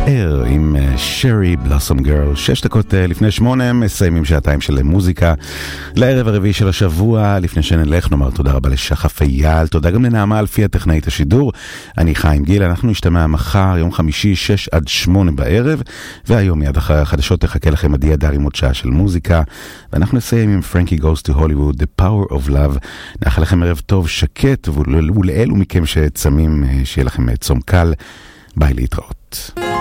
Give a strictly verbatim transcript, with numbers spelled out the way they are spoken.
ער עם שרי בלוסום גרל. שש דקות לפני שמונה מסיימים שעתיים של מוזיקה לערב הרביעי של השבוע. לפני שנלך נאמר תודה רבה לשחף אייל, תודה גם לנעמה אלפי הטכנאית השידור. אני חיים גיל, אנחנו נשתמע מחר יום חמישי שש עד שמונה בערב, והיום מיד אחרי החדשות תחכה לכם עדי הדר עם עוד שעה של מוזיקה, ואנחנו נסיים עם Frankie Goes to Hollywood, The Power of Love. נאחל לכם ערב טוב שקט, ולאלו מכם שצמים שיהיה לכם צום קל. ביי, להתראות.